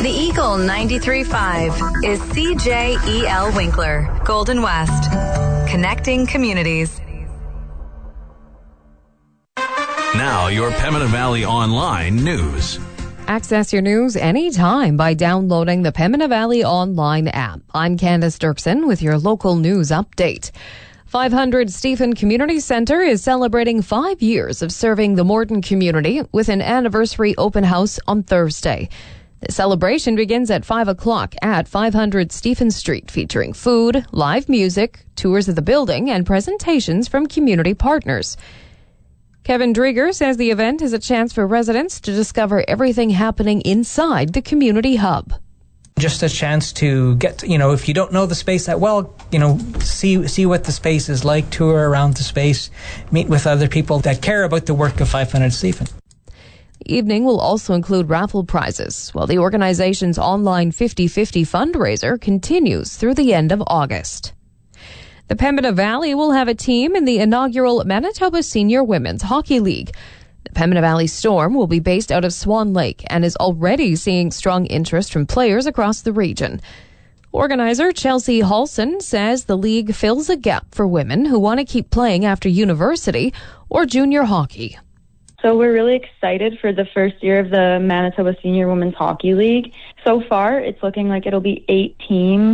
The Eagle 93.5 is CJEL Winkler, Golden West, connecting communities. Now, your Pembina Valley Online news. Access your news anytime by downloading the Pembina Valley Online app. I'm Candace Dirksen with your local news update. 500 Stephen Community Centre is celebrating 5 years of serving the Morton community with an anniversary open house on Thursday. The celebration begins at 5 o'clock at 500 Stephen Street, featuring food, live music, tours of the building, and presentations from community partners. Kevin Drieger says the event is a chance for residents to discover everything happening inside the community hub. Just a chance to get, if you don't know the space that well, see what the space is like, tour around the space, meet with other people that care about the work of 500 Stephen. The evening will also include raffle prizes, while the organization's online 50-50 fundraiser continues through the end of August. The Pembina Valley will have a team in the inaugural Manitoba Senior Women's Hockey League. The Pembina Valley Storm will be based out of Swan Lake and is already seeing strong interest from players across the region. Organizer Chelsea Halson says the league fills a gap for women who want to keep playing after university or junior hockey. So we're really excited for the first year of the Manitoba Senior Women's Hockey League. So far, it's looking like it'll be 8 teams.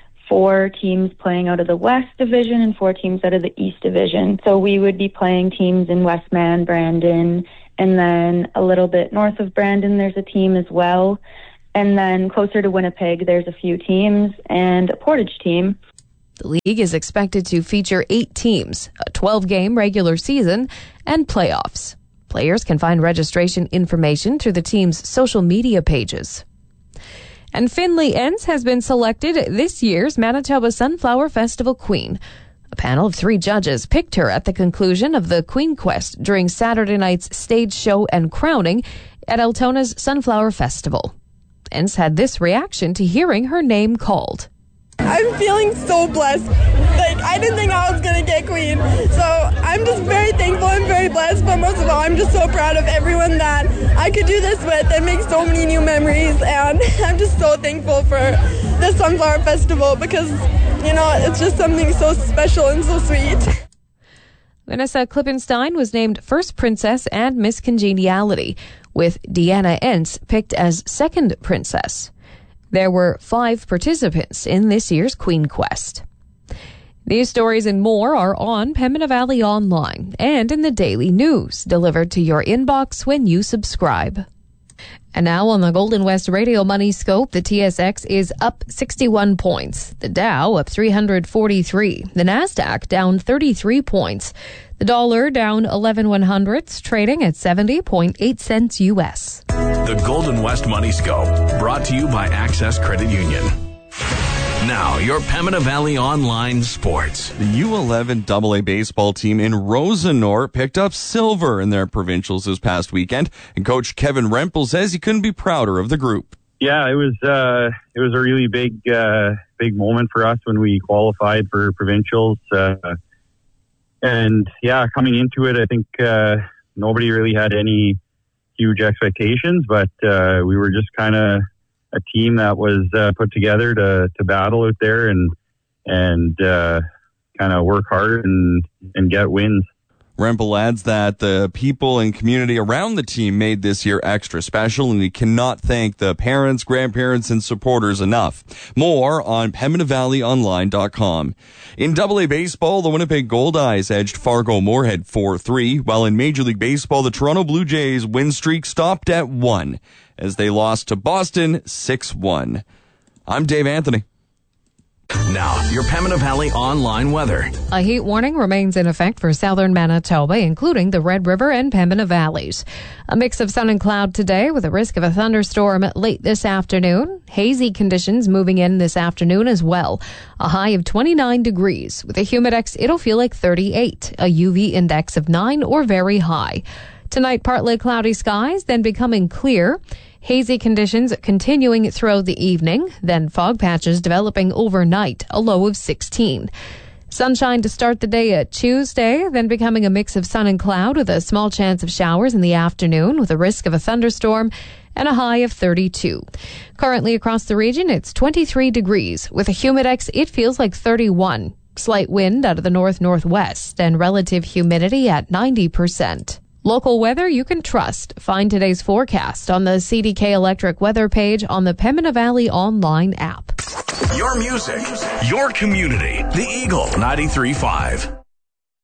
4 teams playing out of the West Division and 4 teams out of the East Division. So we would be playing teams in Westman, Brandon, and then a little bit north of Brandon, there's a team as well. And then closer to Winnipeg, there's a few teams and a Portage team. The league is expected to feature 8 teams, a 12-game regular season, and playoffs. Players can find registration information through the team's social media pages. And Finley Entz has been selected this year's Manitoba Sunflower Festival Queen. A panel of 3 judges picked her at the conclusion of the Queen Quest during Saturday night's stage show and crowning at Altona's Sunflower Festival. Entz had this reaction to hearing her name called. I'm feeling so blessed. I didn't think I was going to get Queen. So I'm just very thankful and very blessed. But most of all, I'm just so proud of everyone that I could do this with and make so many new memories. And I'm just so thankful for the Sunflower Festival because, it's just something so special and so sweet. Vanessa Klippenstein was named First Princess and Miss Congeniality, with Deanna Entz picked as Second Princess. There were 5 participants in this year's Queen Quest. These stories and more are on Pembina Valley Online and in the daily news, delivered to your inbox when you subscribe. And now on the Golden West Radio Money Scope, the TSX is up 61 points. The Dow up 343. The Nasdaq down 33 points. The dollar down 11/100ths, trading at 70.8 cents U.S. The Golden West Money Scope, brought to you by Access Credit Union. Now, your Pembina Valley Online Sports. The U11 AA baseball team in Rosenor picked up silver in their provincials this past weekend, and Coach Kevin Rempel says he couldn't be prouder of the group. Yeah, it was a really big moment for us when we qualified for provincials. And yeah, coming into it, I think nobody really had any huge expectations, but we were just kind of a team that was put together to battle out there and kind of work hard and get wins. Rempel adds that the people and community around the team made this year extra special, and he cannot thank the parents, grandparents, and supporters enough. More on PembinaValleyOnline.com. In AA baseball, the Winnipeg Goldeyes edged Fargo Moorhead 4-3, while in Major League Baseball, the Toronto Blue Jays win streak stopped at 1 as they lost to Boston 6-1. I'm Dave Anthony. Now, your Pembina Valley Online weather. A heat warning remains in effect for southern Manitoba, including the Red River and Pembina valleys. A mix of sun and cloud today with a risk of a thunderstorm late this afternoon. Hazy conditions moving in this afternoon as well. A high of 29 degrees. With a humidex, it'll feel like 38. A UV index of 9 or very high. Tonight, partly cloudy skies, then becoming clear. Hazy conditions continuing throughout the evening, then fog patches developing overnight, a low of 16. Sunshine to start the day at Tuesday, then becoming a mix of sun and cloud with a small chance of showers in the afternoon with a risk of a thunderstorm and a high of 32. Currently across the region, it's 23 degrees. With a humidex, it feels like 31. Slight wind out of the north-northwest and relative humidity at 90%. Local weather you can trust. Find today's forecast on the CDK Electric weather page on the Pembina Valley online app. Your music, your community. The Eagle 93.5.